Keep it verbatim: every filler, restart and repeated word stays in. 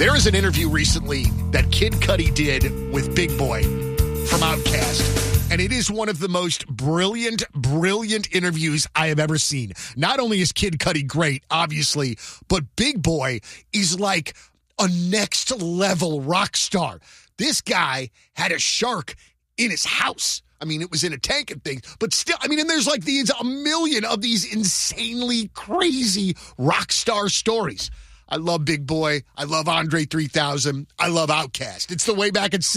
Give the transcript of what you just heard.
There is an interview recently that Kid Cudi did with Big Boy from Outkast, and it is one of the most brilliant, brilliant interviews I have ever seen. Not only is Kid Cudi great, obviously, but Big Boy is like a next-level rock star. This guy had a shark in his house. I mean, it was in a tank and things, but still, I mean, and there's like these, a million of these insanely crazy rock star stories. I love Big Boy. I love Andre three thousand. I love Outkast. It's the Way Back in